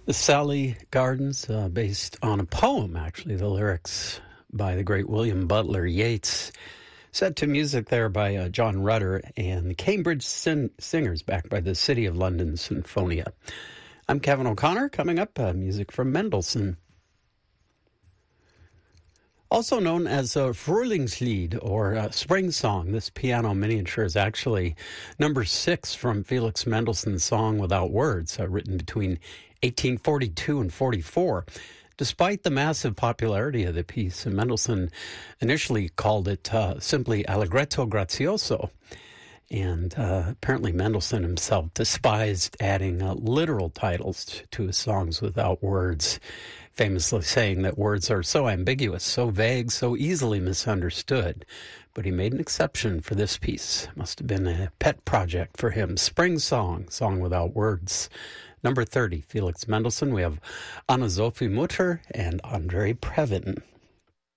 The Sally Gardens, based on a poem, actually, the lyrics by the great William Butler Yeats, set to music there by John Rutter and the Cambridge Singers, backed by the City of London Sinfonia. I'm Kevin O'Connor. Coming up, music from Mendelssohn. Also known as Frühlingslied, or Spring Song, this piano miniature is actually number 6 from Felix Mendelssohn's Song Without Words, written between 1842 and 44. Despite the massive popularity of the piece, Mendelssohn initially called it simply Allegretto Grazioso. And apparently Mendelssohn himself despised adding literal titles to his songs without words, famously saying that words are so ambiguous, so vague, so easily misunderstood. But he made an exception for this piece. Must have been a pet project for him. Spring Song, Song Without Words. Number 30, Felix Mendelssohn. We have Anna-Sophie Mutter and Andre Previn.